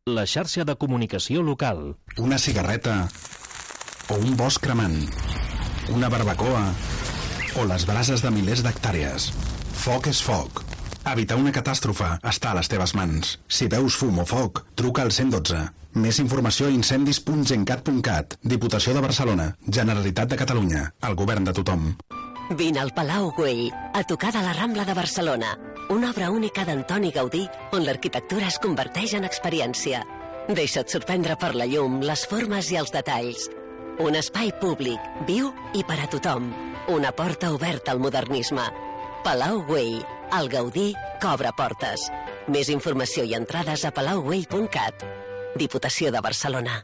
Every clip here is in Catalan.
la xarxa de comunicació local. Una cigarreta o un bosc cremant, una barbacoa o les brases de milers d'hectàrees. Foc és foc. Evitar una catàstrofe està a les teves mans. Si veus fum o foc, truca al 112. Més informació a incendis.gencat.cat. Diputació de Barcelona, Generalitat de Catalunya, el govern de tothom. Vine al Palau Güell, a tocar de la Rambla de Barcelona. Una obra única d'Antoni Gaudí, on l'arquitectura es converteix en experiència. Deixa't sorprendre per la llum, les formes i els detalls. Un espai públic, viu i per a tothom. Una porta oberta al modernisme. Palau Güell, el Gaudí que obre portes. Més informació i entrades a palaugüell.cat. Diputació de Barcelona.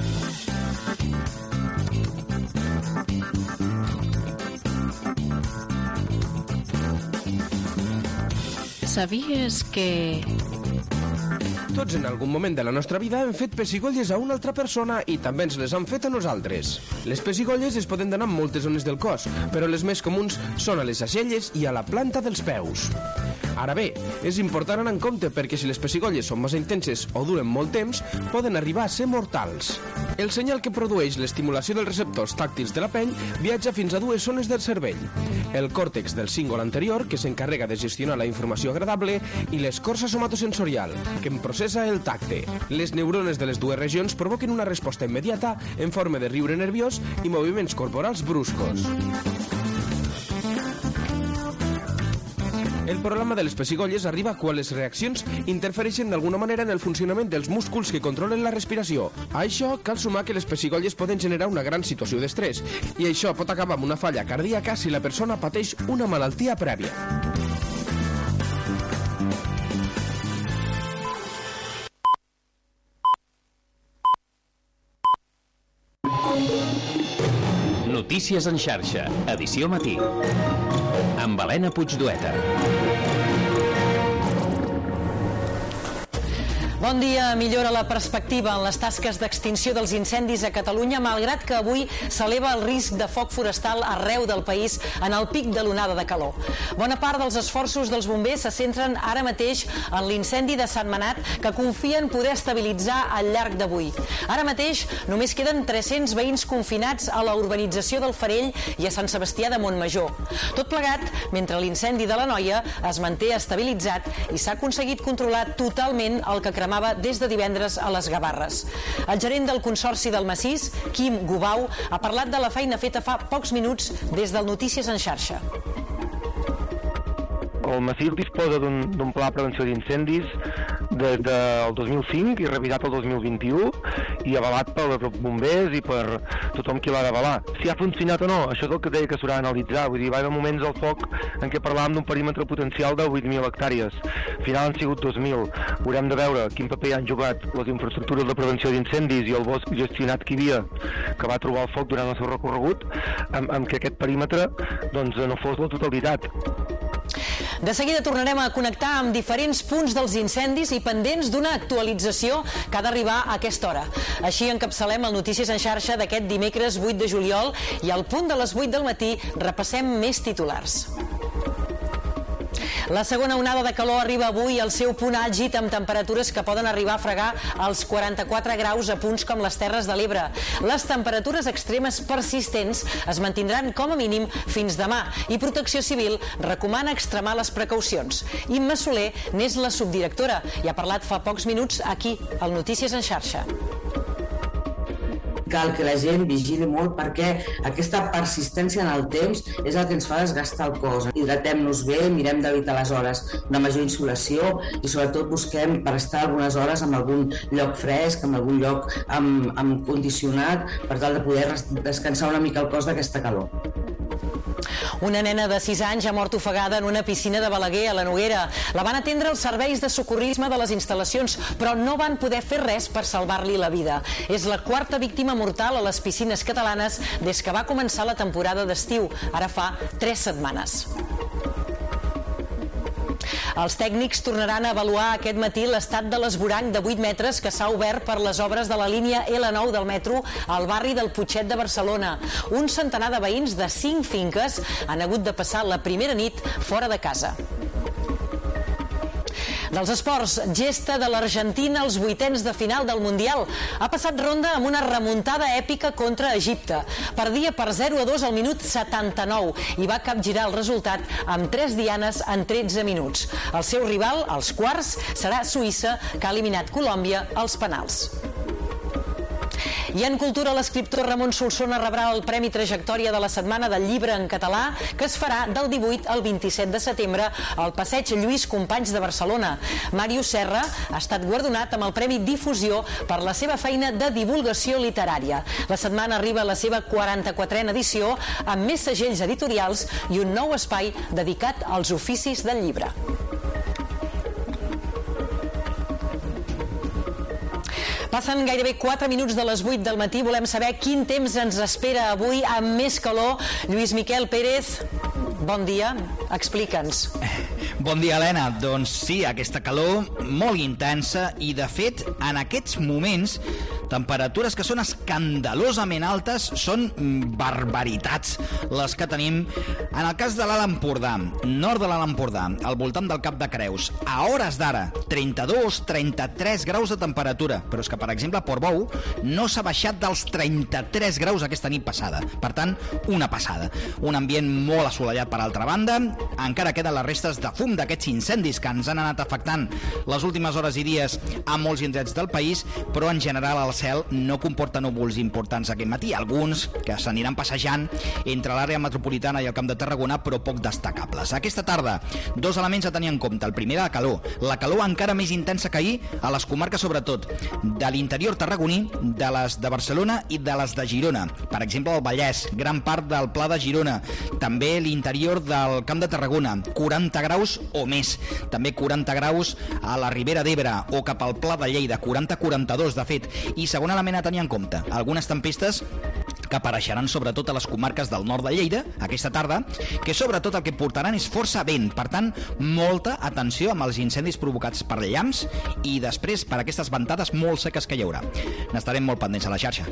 Sabies que... Tots en algun moment de la nostra vida hem fet pessigolles a una altra persona i també ens les han fet a nosaltres. Les pessigolles es poden donar en moltes zones del cos, però les més comuns són a les aixelles i a la planta dels peus. Ara bé, és important anar en compte perquè si les pessigolles són massa intenses o duren molt temps, poden arribar a ser mortals. El senyal que produeix l'estimulació dels receptors tàctils de la pell viatja fins a 2 zones del cervell. El còrtex del cíngol anterior, que s'encarrega de gestionar la informació agradable, i l'escorça somatosensorial, que en processa el tacte. Les neurones de les 2 regions provoquen una resposta immediata en forma de riure nerviós i moviments corporals bruscos. El problema de les pessigolles arriba quan les reaccions interfereixen d'alguna manera en el funcionament dels músculs que controlen la respiració. A això cal sumar que les pessigolles poden generar una gran situació d'estrès i això pot acabar amb una falla cardíaca si la persona pateix una malaltia prèvia. Notícies en xarxa, edició matí. Amb Helena Puigdueta. Bon dia. Millora la perspectiva en les tasques d'extinció dels incendis a Catalunya, malgrat que avui s'eleva el risc de foc forestal arreu del país en el pic de l'onada de calor. Bona part dels esforços dels bombers se centren ara mateix en l'incendi de Sentmenat, que confien poder estabilitzar al llarg d'avui. Ara mateix només queden 300 veïns confinats a la urbanització del Farell i a Sant Sebastià de Montmajor. Tot plegat mentre l'incendi de la Noia es manté estabilitzat i s'ha aconseguit controlar totalment el que cremava des de divendres a les Gavarres. El gerent del Consorci del Massís, Quim Gubau, ha parlat de la feina feta fa pocs minuts des del Notícies en xarxa. El Massís disposa d'un pla de prevenció d'incendis des del 2005 i revisat el 2021 i avalat pels bombers i per tothom qui l'ha d'avalar. Si ha funcionat o no, això és el que deia que s'haurà d'analitzar. Vull dir, va haver moments al foc en què parlàvem d'un perímetre potencial de 8.000 hectàrees. Al final han sigut 2.000. Haurem de veure quin paper han jugat les infraestructures de prevenció d'incendis i el bosc gestionat que hi havia, que va trobar el foc durant el seu recorregut, amb que aquest perímetre no fos la totalitat. De seguida tornarem a connectar amb diferents punts dels incendis i pendents d'una actualització que ha d'arribar a aquesta hora. Així encapçalem el Notícies en xarxa d'aquest dimecres 8 de juliol i al punt de les 8 del matí repassem més titulars. La segona onada de calor arriba avui al seu punt àlgid amb temperatures que poden arribar a fregar als 44 graus a punts com les Terres de l'Ebre. Les temperatures extremes persistents es mantindran com a mínim fins demà i Protecció Civil recomana extremar les precaucions. Imma Soler n'és la subdirectora i ha parlat fa pocs minuts aquí, al Notícies en xarxa. Cal que la gent vigili molt perquè aquesta persistència en el temps és el que ens fa desgastar el cos. Hidratem-nos bé, mirem d'evitar les hores de major insolació i sobretot busquem per estar algunes hores en algun lloc fresc, en algun lloc amb condicionat, per tal de poder descansar una mica el cos d'aquesta calor. Una nena de 6 anys ha mort ofegada en una piscina de Balaguer, a la Noguera. La van atendre els serveis de socorrisme de les instal·lacions, però no van poder fer res per salvar-li la vida. És la 4a víctima mortal a les piscines catalanes des que va començar la temporada d'estiu, ara fa 3 setmanes. Els tècnics tornaran a avaluar aquest matí l'estat de l'esvoranc de 8 metres que s'ha obert per les obres de la línia L9 del metro al barri del Putxet de Barcelona. Un centenar de veïns de 5 finques han hagut de passar la primera nit fora de casa. Dels esports, gesta de l'Argentina als vuitens de final del Mundial. Ha passat ronda amb una remuntada èpica contra Egipte. Perdia per 0-2 al minut 79 i va capgirar el resultat amb 3 dianes en 13 minuts. El seu rival, als quarts, serà Suïssa, que ha eliminat Colòmbia als penals. I en cultura, l'escriptor Ramon Solsona rebrà el Premi Trajectòria de la Setmana del Llibre en Català, que es farà del 18 al 27 de setembre al Passeig Lluís Companys de Barcelona. Màrius Serra ha estat guardonat amb el Premi Difusió per la seva feina de divulgació literària. La setmana arriba a la seva 44a edició, amb més segells editorials i un nou espai dedicat als oficis del llibre. Passen gairebé 4 minuts de les 8 del matí. Volem saber quin temps ens espera avui amb més calor. Lluís Miquel Pérez, bon dia. Explica'ns. Bon dia, Helena. Doncs sí, aquesta calor molt intensa i, de fet, en aquests moments, temperatures que són escandalosament altes, són barbaritats les que tenim en el cas de l'Alt Empordà, nord de l'Alt Empordà, al voltant del Cap de Creus. A hores d'ara, 32-33 graus de temperatura, però és que, per exemple, a Portbou no s'ha baixat dels 33 graus aquesta nit passada. Per tant, una passada. Un ambient molt assolellat per altra banda. Encara queden les restes de fum d'aquests incendis que ens han anat afectant les últimes hores i dies a molts indrets del país, però en general el cel no comporta núvols importants aquest matí. Alguns que s'aniran passejant entre l'àrea metropolitana i el Camp de Tarragona, però poc destacables. Aquesta tarda, 2 elements a tenir en compte. El primer, la calor encara més intensa que ahir a les comarques, sobretot de l'interior tarragoní, de les de Barcelona i de les de Girona. Per exemple, el Vallès, gran part del Pla de Girona, també l'interior del Camp de Tarragona, 40 graus o més. També 40 graus a la Ribera d'Ebre o cap al Pla de Lleida, 40-42 de fet. I segon element a tenir en compte, algunes tempestes que apareixeran sobretot a les comarques del nord de Lleida aquesta tarda, que sobretot el que portaran és força vent. Per tant, molta atenció amb els incendis provocats per llamps i després per aquestes ventades molt seques que hi haurà. N'estarem molt pendents a la xarxa.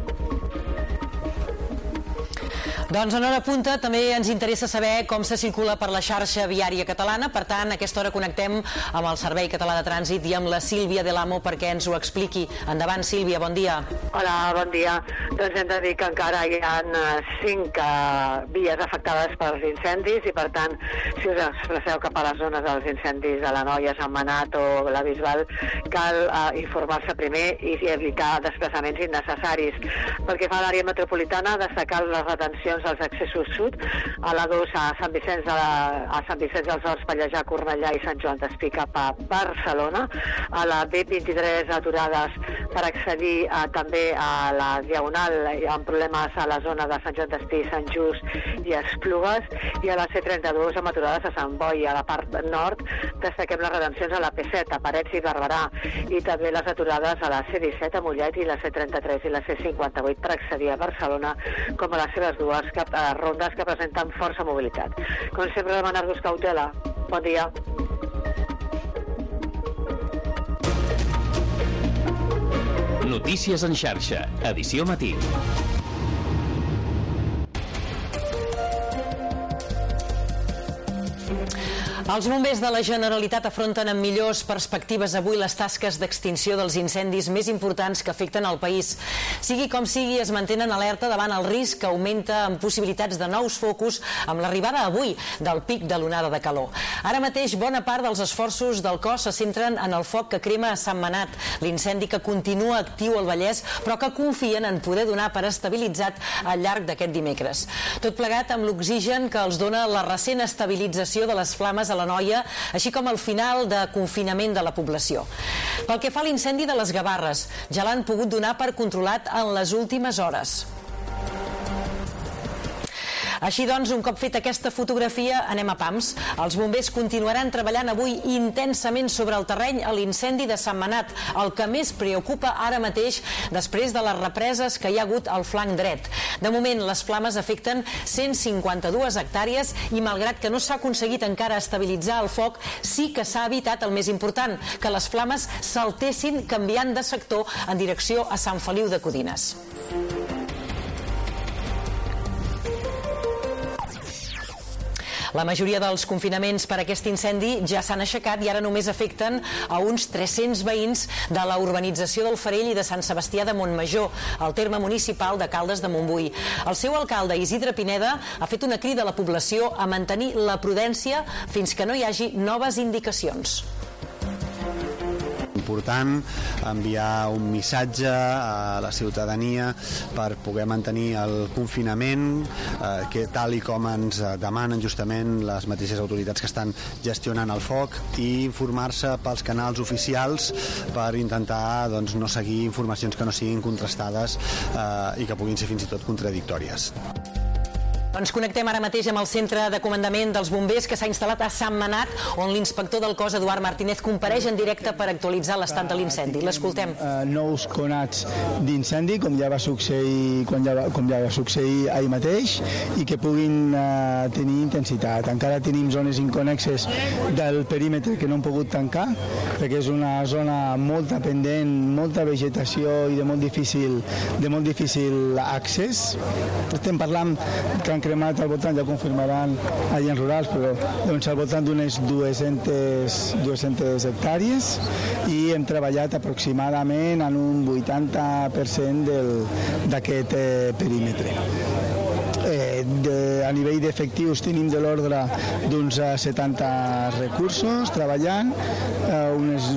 Doncs en hora punta també ens interessa saber com se circula per la xarxa viària catalana. Per tant, a aquesta hora connectem amb el Servei Català de Trànsit i amb la Sílvia de l'Amo perquè ens ho expliqui. Endavant, Sílvia, bon dia. Hola, bon dia. Doncs hem de dir que encara hi ha 5 vies afectades pels incendis i, per tant, si us desplaceu cap a les zones dels incendis de la Noia, Sant Manat o la Bisbal, cal informar-se primer i evitar desplaçaments innecessaris. Pel que fa a l'àrea metropolitana, destacar les retencions als accessos sud, a la 2 a Sant Vicenç dels Horts, Pallejà, Cornellà i Sant Joan d'Espí cap a Barcelona, a la B23 aturades per accedir també a la Diagonal amb problemes a la zona de Sant Joan d'Espí, Sant Just i Esplugues, i a la C32 amb aturades a Sant Boi. A la part nord destaquem les retencions a la P7 a Parets i Barberà i també les aturades a la C17 a Mollet i la C33 i la C58 per accedir a Barcelona, com a les seves dues rondes que presenten força mobilitat. Com sempre, demanar-vos cautela. Bon dia. Notícies en xarxa, edició matí. Els bombers de la Generalitat afronten amb millors perspectives avui les tasques d'extinció dels incendis més importants que afecten el país. Sigui com sigui, es mantenen alerta davant el risc que augmenta amb possibilitats de nous focus amb l'arribada avui del pic de l'onada de calor. Ara mateix, bona part dels esforços del cos se centren en el foc que crema a Sant Manat, l'incendi que continua actiu al Vallès, però que confien en poder donar per estabilitzat al llarg d'aquest dimecres. Tot plegat amb l'oxigen que els dona la recent estabilització de les flames a la Noia, així com el final de confinament de la població. Pel que fa a l'incendi de les Gavarres, ja l'han pogut donar per controlat en les últimes hores. Així doncs, un cop fet aquesta fotografia, anem a pams. Els bombers continuaran treballant avui intensament sobre el terreny a l'incendi de Sant Manat, el que més preocupa ara mateix després de les represes que hi ha hagut al flanc dret. De moment, les flames afecten 152 hectàrees i, malgrat que no s'ha aconseguit encara estabilitzar el foc, sí que s'ha evitat el més important, que les flames saltessin canviant de sector en direcció a Sant Feliu de Codines. La majoria dels confinaments per aquest incendi ja s'han aixecat i ara només afecten a uns 300 veïns de la urbanització del Farell i de Sant Sebastià de Montmajor, al terme municipal de Caldes de Montbui. El seu alcalde, Isidre Pineda, ha fet una crida a la població a mantenir la prudència fins que no hi hagi noves indicacions. Important enviar un missatge a la ciutadania per poder mantenir el confinament, que tal i com ens demanen justament les mateixes autoritats que estan gestionant el foc, i informar-se pels canals oficials per intentar no seguir informacions que no siguin contrastades i que puguin ser fins i tot contradictòries. Ens connectem ara mateix amb el centre de comandament dels bombers que s'ha instal·lat a Sant Manat, on l'inspector del cos, Eduard Martínez, compareix en directe per actualitzar l'estat de l'incendi. L'escoltem. Nous conats d'incendi, com ja va succeir ahir mateix, i que puguin tenir intensitat. Encara tenim zones inconnexes del perímetre que no hem pogut tancar, perquè és una zona molt pendent, molta vegetació i de molt difícil accés. Estem parlant que han cremat al voltant, ja confirmaran agents rurals, però al voltant d'unes 200 hectàrees, i hem treballat aproximadament en un 80% d'aquest perímetre. A nivell d'efectius tenim de l'ordre d'uns 70 recursos treballant, uns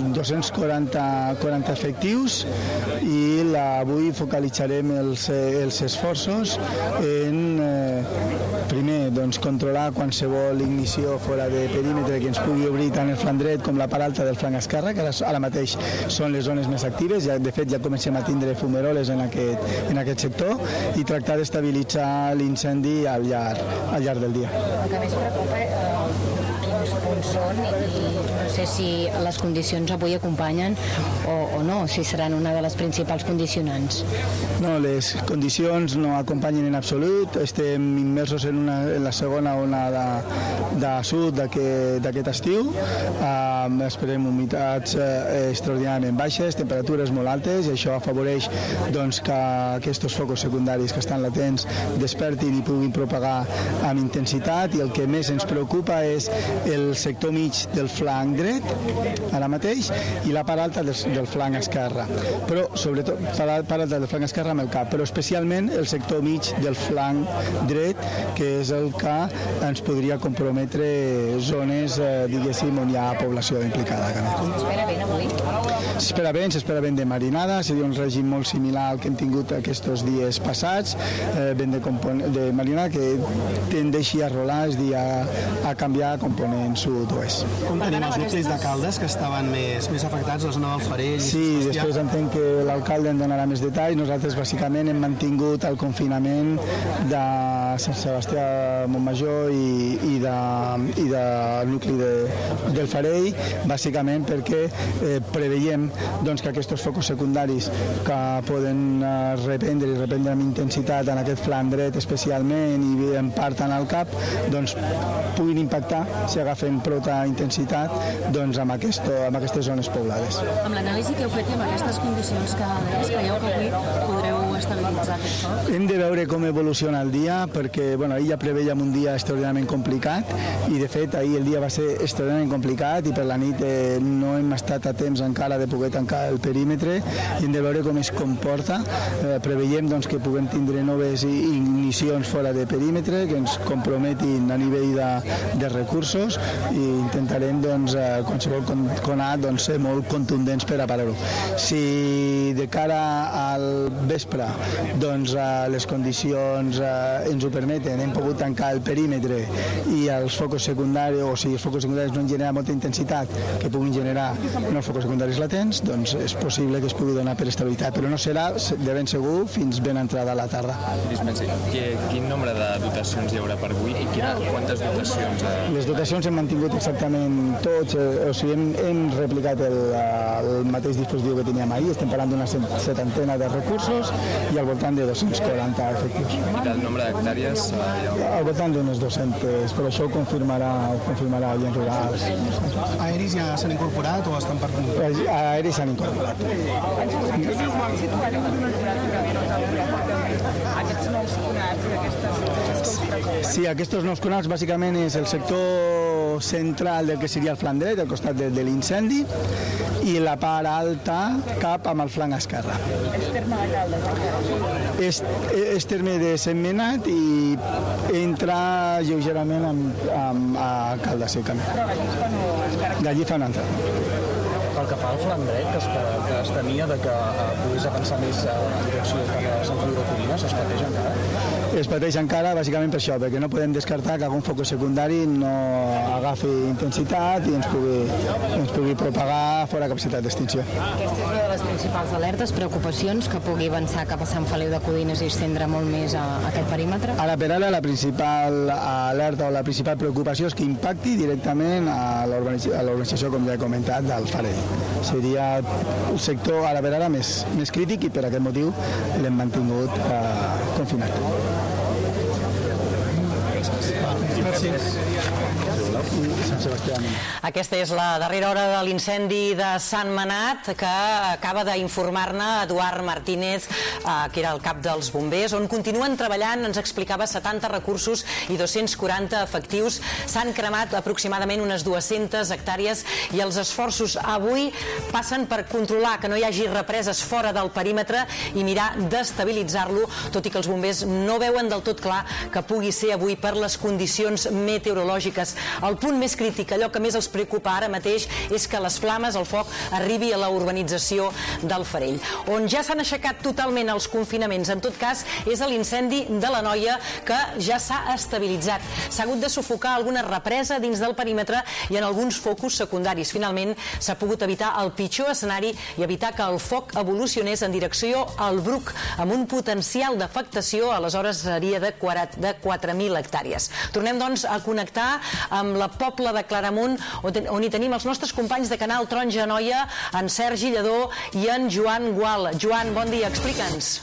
240 efectius, i avui focalitzarem els esforços en primer controlar qualsevol ignició fora de perímetre que ens pugui obrir tant el flanc dret com la part alta del flanc esquerre, que ara mateix són les zones més actives. De fet, ja comencem a tindre fumeroles en aquest sector, i tractar d'estabilitzar l'incendi al llarg del dia. El que més preocupa quins punts són, i no sé si les condicions avui acompanyen o no, si seran una de les principals condicionants. No, les condicions no acompanyen en absolut. Estem immersos en la segona onada de sud d'aquest estiu. Esperem humitats extraordinàriament baixes, temperatures molt altes, i això afavoreix que aquests focus secundaris que estan latents despertin i puguin propagar amb intensitat. I el que més ens preocupa és el sector mig del flanc dret, ara mateix, i la part alta del flanc esquerre. Però, sobretot, la part alta del flanc esquerre amb el cap, però especialment el sector mig del flanc dret, que és el que ens podria comprometre zones, diguéssim, on hi ha població implicada. S'espera ben avui? S'espera ben de marinada, seria un règim molt similar al que hem tingut aquests dies passats, ben de marinada, que tendeixi a rolar, és a dir, a canviar component sud-oest. Com tenim els nuclis de Caldes que estaven més afectats, la zona del Farell? Sí, després entenc que l'alcalde en donarà més detalls. Nosaltres bàsicament hem mantingut el confinament de Sant Sebastià de Montmajor i del nucli del Farell, bàsicament perquè preveiem que aquests focus secundaris que poden reprendre amb intensitat en aquest flanc dret especialment, i en part en el cap, puguin impactar, si agafen prou intensitat, amb aquestes zones poblades. Amb l'anàlisi que heu fet i amb aquestes condicions que creieu que avui podreu estabilitzar aquest foc? Hem de veure com evoluciona el dia, perquè ahir ja preveiem un dia extraordinàriament complicat, i de fet ahir el dia va ser extraordinàriament complicat, i per la nit no hem estat a temps encara de poder tancar el perímetre, i hem de veure com es comporta. Preveiem que puguem tindre noves ignicions fora de perímetre que ens comprometin a nivell de recursos, i intentarem qualsevol conat ser molt contundents per a parar-ho. Si de cara al vespre les condicions ens ho permeten, hem pogut tancar el perímetre, i els focus secundaris, o si els focus secundaris no han generat molta intensitat que puguin generar els focus secundaris latents, és possible que es pugui donar per estabilitat, però no serà de ben segur fins ben entrada a la tarda. Quin nombre de dotacions hi haurà per avui i quantes dotacions? Les dotacions hem mantingut exactament tots, o sigui, hem replicat el mateix dispositiu que teníem ahir. Estem parlant d'una 70 de recursos i al voltant de 240 efectius. I del nombre d'hectàrees? Al voltant d'unes 200, però això ho confirmarà agents rurals. Aeris ja s'han incorporat o estan per complir? l'aire s'han incorporat. Sí, aquests nous conats bàsicament és el sector central del que seria el flanc dret, al costat de l'incendi, i la part alta cap amb el flanc esquerre. És terme de Caldes? És terme de Sentmenat i entra lleugerament a Caldes secament. Però Gallifa no entra. Pel que fa al flanc dret, que es temia que pogués avançar més en direcció cap a Sant Feliu de Codines, es pateix encara? Es pateix encara bàsicament per això, perquè no podem descartar que algun focus secundari no agafi intensitat i ens pugui propagar fora capacitat d'extinció. Aquesta és una de les principals alertes, preocupacions, que pugui avançar cap a Sant Feliu de Codines i estendre molt més a aquest perímetre? Ara per ara la principal alerta o la principal preocupació és que impacti directament a l'organització, com ja he comentat, del Farell. Seria un sector ara per ara més crític i per aquest motiu l'hem mantingut confinat. Gràcies. Aquesta és la darrera hora de l'incendi de Sant Manat, que acaba d'informar-ne Eduard Martínez, que era el cap dels bombers, on continuen treballant, ens explicava, 70 recursos i 240 efectius. S'han cremat aproximadament unes 200 hectàrees i els esforços avui passen per controlar que no hi hagi represes fora del perímetre i mirar d'estabilitzar-lo, tot i que els bombers no veuen del tot clar que pugui ser avui per les condicions meteorològiques. El punt més crític, allò que més els preocupa ara mateix, és que les flames, el foc, arribi a la urbanització del Farell. On ja s'han aixecat totalment els confinaments, en tot cas, és a l'incendi de la Noia, que ja s'ha estabilitzat. S'ha hagut de sufocar alguna represa dins del perímetre i en alguns focus secundaris. Finalment, s'ha pogut evitar el pitjor escenari i evitar que el foc evolucionés en direcció al Bruc, amb un potencial d'afectació, aleshores seria de 4.000 hectàrees. Tornem, doncs, a connectar amb la Pobla de Claramunt, on hi tenim els nostres companys de Canal Taronja Noia, en Sergi Lledó i en Joan Gual. Joan, bon dia, explica'ns.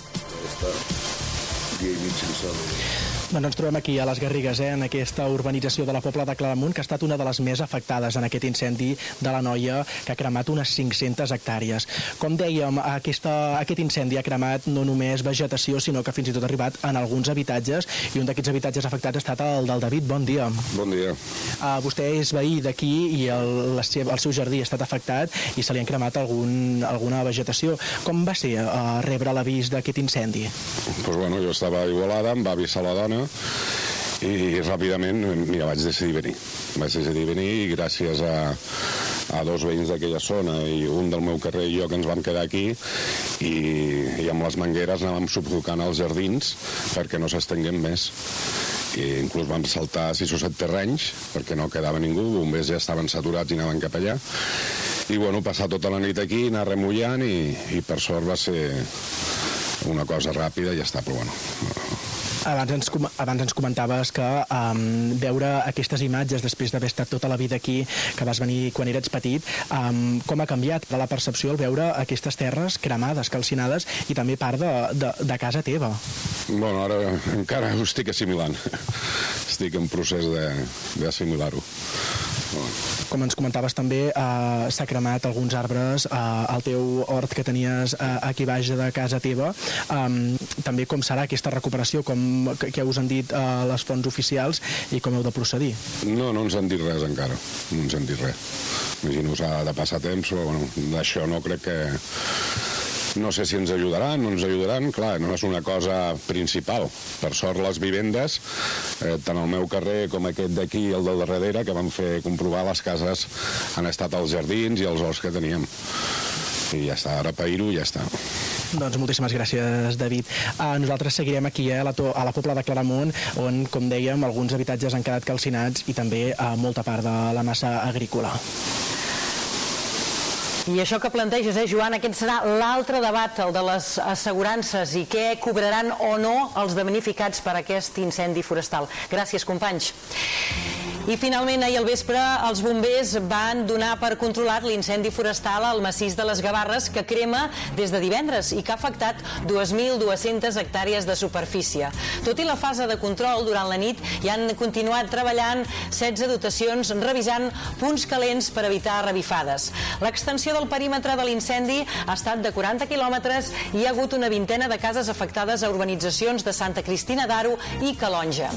Doncs ens trobem aquí a les Garrigues, en aquesta urbanització de la Pobla de Claramunt, que ha estat una de les més afectades en aquest incendi de la Noia, que ha cremat unes 500 hectàrees. Com dèiem, aquest incendi ha cremat no només vegetació, sinó que fins i tot ha arribat en alguns habitatges, i un d'aquests habitatges afectats ha estat el del David. Bon dia. Bon dia. Vostè és veí d'aquí i el seu jardí ha estat afectat i se li han cremat alguna vegetació. Com va ser rebre l'avís d'aquest incendi? Pues bueno, jo estava a Igualada, em va avisar la dona i ràpidament, mira, vaig decidir venir i gràcies a dos veïns d'aquella zona i un del meu carrer i jo, que ens vam quedar aquí i amb les mangueres anàvem sufocant els jardins perquè no s'estenguem més. I inclús vam saltar 6 o 7 terrenys perquè no quedava ningú, bombers ja estaven saturats i anaven cap allà. I bueno, passar tota la nit aquí, anar remullant i per sort va ser una cosa ràpida i ja està, però bueno. Abans ens comentaves que veure aquestes imatges després d'haver estat tota la vida aquí, que vas venir quan eres petit, com ha canviat la percepció al veure aquestes terres cremades, calcinades i també part de casa teva? Bueno, ara encara ho estic assimilant. Estic en procés d'assimilar-ho. Com ens comentaves també, s'ha cremat alguns arbres al teu hort que tenies aquí baix de casa teva. També com serà aquesta recuperació, què us han dit les fonts oficials i com heu de procedir? No ens han dit res encara, no ens han dit res. Imagino s'ha de passar temps, però bueno, d'això no crec que... No sé si ens ajudaran, no ens ajudaran, clar, no és una cosa principal. Per sort, les vivendes, tant el meu carrer com aquest d'aquí i el del darrere, que van fer comprovar les cases, han estat als jardins i als horts que teníem. I ja està, ara pair-ho i ja està. Doncs moltíssimes gràcies, David. Nosaltres seguirem aquí a la Pobla de Claramunt, on, com dèiem, alguns habitatges han quedat calcinats i també molta part de la massa agrícola. I això que planteges, Joan, aquest serà l'altre debat, el de les assegurances i què cobraran o no els damnificats per aquest incendi forestal. Gràcies, companys. I finalment, ahir al vespre, els bombers van donar per controlat l'incendi forestal al massís de les Gavarres, que crema des de divendres i que ha afectat 2.200 hectàrees de superfície. Tot i la fase de control, durant la nit hi han continuat treballant 16 dotacions revisant punts calents per evitar revifades. L'extensió del perímetre de l'incendi ha estat de 40 quilòmetres i hi ha hagut una vintena de cases afectades a urbanitzacions de Santa Cristina d'Aro i Calonja.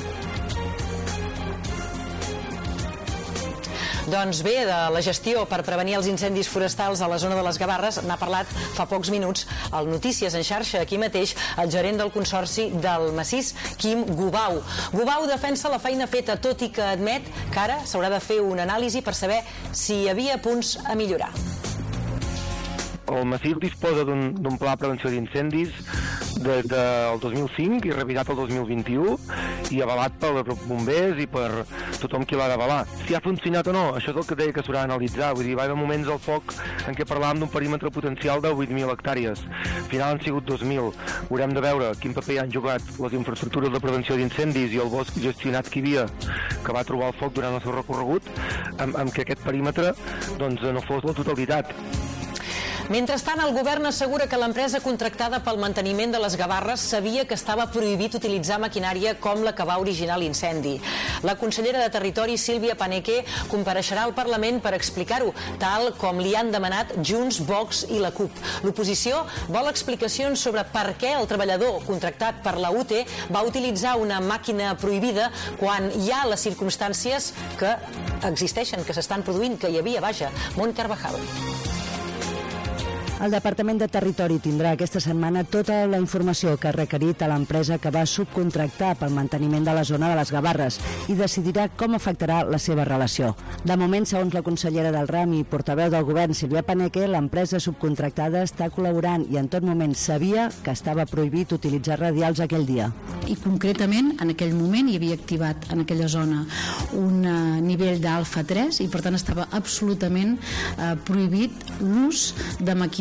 Doncs bé, de la gestió per prevenir els incendis forestals a la zona de les Gavarres n'ha parlat fa pocs minuts al Notícies en xarxa, aquí mateix, el gerent del Consorci del Massís, Quim Gubau. Gubau defensa la feina feta, tot i que admet que ara s'haurà de fer una anàlisi per saber si hi havia punts a millorar. El massís disposa d'un pla de prevenció d'incendis des del 2005 i revisat el 2021 i avalat pels bombers i per tothom qui l'ha d'avalar. Si ha funcionat o no, això és el que deia que s'haurà d'analitzar. Vull dir, va haver moments al foc en què parlàvem d'un perímetre potencial de 8.000 hectàrees. Al final han sigut 2.000. Haurem de veure quin paper han jugat les infraestructures de prevenció d'incendis i el bosc gestionat que hi havia, que va trobar el foc durant el seu recorregut, amb que aquest perímetre no fos la totalitat. Mentrestant, el govern assegura que l'empresa contractada pel manteniment de les Gavarres sabia que estava prohibit utilitzar maquinària com la que va originar l'incendi. La consellera de Territori, Sílvia Paneque, compareixerà al Parlament per explicar-ho, tal com li han demanat Junts, Vox i la CUP. L'oposició vol explicacions sobre per què el treballador contractat per la UTE va utilitzar una màquina prohibida quan hi ha les circumstàncies que existeixen, que s'estan produint, que hi havia, vaja. Mont Carvajal. El Departament de Territori tindrà aquesta setmana tota la informació que ha requerit a l'empresa que va subcontractar pel manteniment de la zona de les Gavarres i decidirà com afectarà la seva relació. De moment, segons la consellera del RAM i portaveu del govern, Sílvia Paneque, l'empresa subcontractada està col·laborant i en tot moment sabia que estava prohibit utilitzar radials aquell dia. I concretament, en aquell moment hi havia activat en aquella zona un nivell d'alfa 3 i per tant estava absolutament prohibit l'ús de maquinària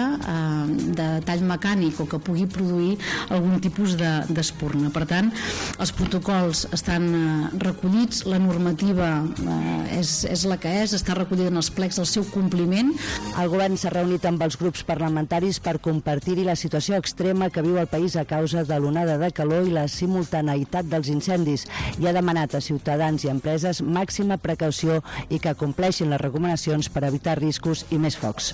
de tall mecànic o que pugui produir algun tipus d'espurna. Per tant, els protocols estan recollits, la normativa és la que és, està recollida en els plecs del seu compliment. El govern s'ha reunit amb els grups parlamentaris per compartir-hi la situació extrema que viu el país a causa de l'onada de calor i la simultaneïtat dels incendis i ha demanat a ciutadans i empreses màxima precaució i que compleixin les recomanacions per evitar riscos i més focs.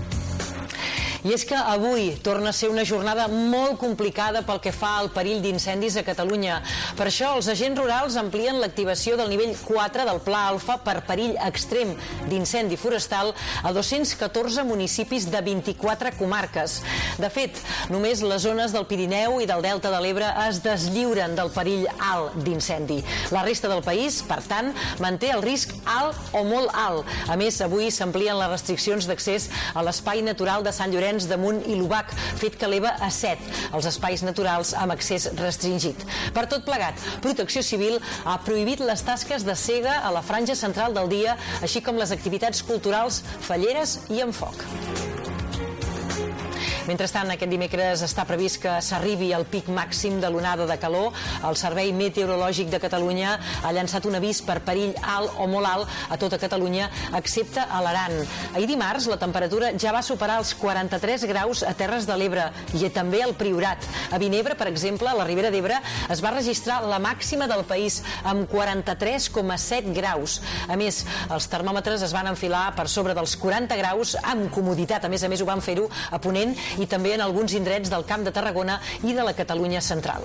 I és que avui torna a ser una jornada molt complicada pel que fa al perill d'incendis a Catalunya. Per això, els agents rurals amplien l'activació del nivell 4 del Pla Alfa per perill extrem d'incendi forestal a 214 municipis de 24 comarques. De fet, només les zones del Pirineu i del Delta de l'Ebre es deslliuren del perill alt d'incendi. La resta del país, per tant, manté el risc alt o molt alt. A més, avui s'amplien les restriccions d'accés a l'espai natural de Sant Llorenç de Munt i l'Ubac, fet que eleva a 7 els espais naturals amb accés restringit. Per tot plegat, Protecció Civil ha prohibit les tasques de sega a la franja central del dia, així com les activitats culturals, falleres i amb foc. Mentrestant, aquest dimecres està previst que s'arribi al pic màxim de l'onada de calor. El Servei Meteorològic de Catalunya ha llançat un avís per perill alt o molt alt a tota Catalunya, excepte a l'Aran. Ahir dimarts, la temperatura ja va superar els 43 graus a Terres de l'Ebre i també al Priorat. A Vinebre, per exemple, a la Ribera d'Ebre, es va registrar la màxima del país, amb 43,7 graus. A més, els termòmetres es van enfilar per sobre dels 40 graus amb comoditat. A més, ho van fer-ho a Ponent i també en alguns indrets del Camp de Tarragona i de la Catalunya central.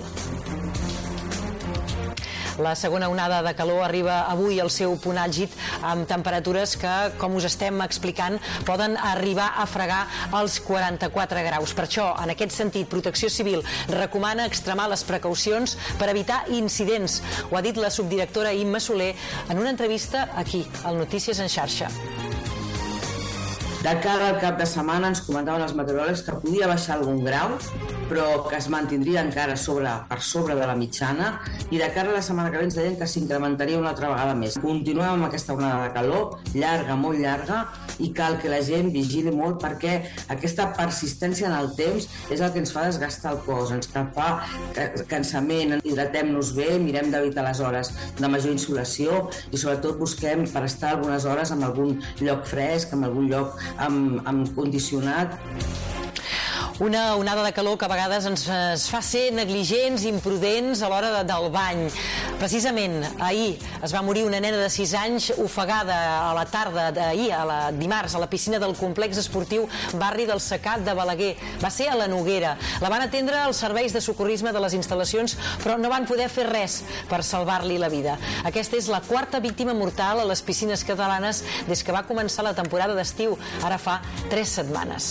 La segona onada de calor arriba avui al seu punt àlgid amb temperatures que, com us estem explicant, poden arribar a fregar els 44 graus. Per això, en aquest sentit, Protecció Civil recomana extremar les precaucions per evitar incidents. Ho ha dit la subdirectora Imma Soler en una entrevista aquí, al Notícies en xarxa. De cara al cap de setmana ens comentaven els meteoròlegs que podia baixar algun grau però que es mantindria encara per sobre de la mitjana, i de cara a la setmana que ve ens deien que s'incrementaria una altra vegada més. Continuem amb aquesta onada de calor, llarga, molt llarga, i cal que la gent vigili molt perquè aquesta persistència en el temps és el que ens fa desgastar el cos, ens fa cansament, hidratem-nos bé, mirem d'evitar les hores de major insolació i sobretot busquem per estar algunes hores en algun lloc fresc, en algun lloc amb condicionat. Una onada de calor que a vegades ens fa ser negligents, imprudents a l'hora del bany. Precisament, ahir es va morir una nena de 6 anys ofegada a la tarda d'ahir, dimarts, a la piscina del complex esportiu Barri del Secat de Balaguer. Va ser a la Noguera. La van atendre els serveis de socorrisme de les instal·lacions, però no van poder fer res per salvar-li la vida. Aquesta és la 4a víctima mortal a les piscines catalanes des que va començar la temporada d'estiu, ara fa 3 setmanes.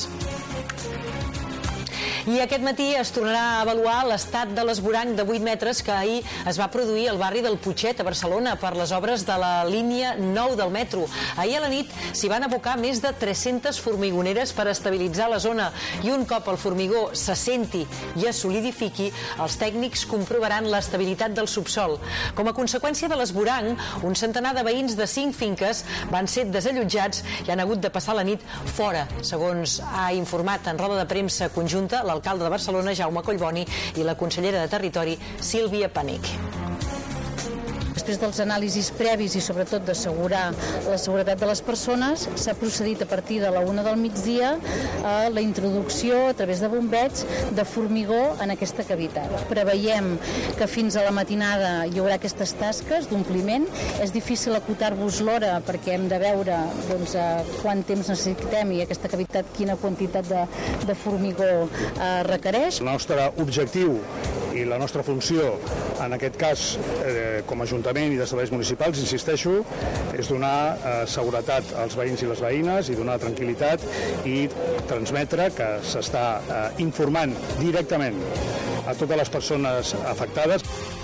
I aquest matí es tornarà a avaluar l'estat de l'esvoranc de 8 metres que ahir es va produir al barri del Putxet, a Barcelona, per les obres de la línia 9 del metro. Ahir a la nit s'hi van abocar més de 300 formigoneres per estabilitzar la zona i un cop el formigó s'assenti i es solidifiqui, els tècnics comprovaran l'estabilitat del subsol. Com a conseqüència de l'esvoranc, un centenar de veïns de 5 finques van ser desallotjats i han hagut de passar la nit fora, segons ha informat en roda de premsa conjunta l'alcalde de Barcelona, Jaume Collboni, i la consellera de Territori, Sílvia Panich. Després dels anàlisis previs i sobretot d'assegurar la seguretat de les persones, s'ha procedit a partir de la 1 del migdia a la introducció a través de bombeig de formigó en aquesta cavitat. Preveiem que fins a la matinada hi haurà aquestes tasques d'ompliment. És difícil acotar-vos l'hora perquè hem de veure quant temps necessitem i aquesta cavitat quina quantitat de formigó requereix. El nostre objectiu i la nostra funció, en aquest cas com a Ajuntament i de serveis municipals, insisteixo, és donar seguretat als veïns i les veïnes i donar tranquil·litat i transmetre que s'està informant directament a totes les persones afectades.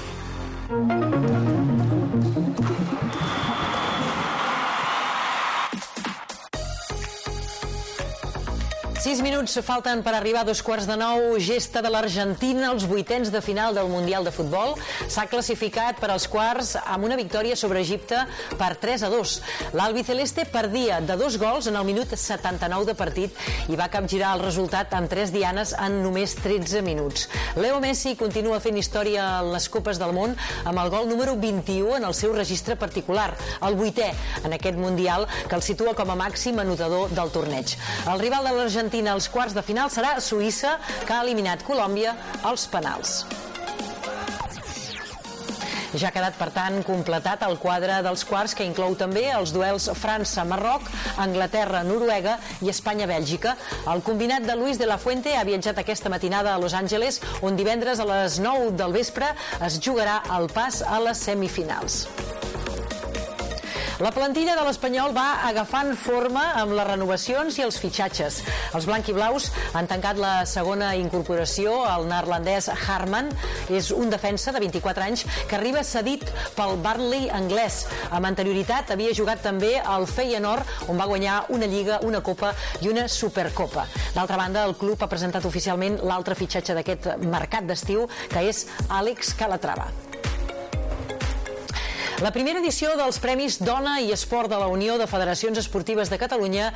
6 minuts falten per arribar a 8:45. Gesta de l'Argentina als 8ens de final del Mundial de Futbol. S'ha classificat per als quarts amb una victòria sobre Egipte per 3-2. L'albiceleste perdia de 2 gols en el minut 79 de partit i va capgirar el resultat amb 3 dianes en només 13 minuts. Leo Messi continua fent història en les Copes del Món amb el gol número 21 en el seu registre particular, el 8è en aquest Mundial, que el situa com a màxim anotador del torneig. El rival de l'Argentina als quarts de final serà Suïssa, que ha eliminat Colòmbia als penals. Ja ha quedat, per tant, completat el quadre dels quarts, que inclou també els duels França-Marroc, Anglaterra-Noruega i Espanya-Bèlgica. El combinat de Luis de la Fuente ha viatjat aquesta matinada a Los Angeles, on divendres a les 9 del vespre es jugarà el pas a les semifinals. La plantilla de l'Espanyol va agafant forma amb les renovacions i els fitxatges. Els blanquiblaus han tancat la segona incorporació, el neerlandès Harman. És un defensa de 24 anys que arriba cedit pel Burnley anglès. Amb anterioritat havia jugat també al Feyenoord, on va guanyar una Lliga, una Copa i una Supercopa. D'altra banda, el club ha presentat oficialment l'altre fitxatge d'aquest mercat d'estiu, que és Àlex Calatrava. La primera edició dels Premis Dona i Esport de la Unió de Federacions Esportives de Catalunya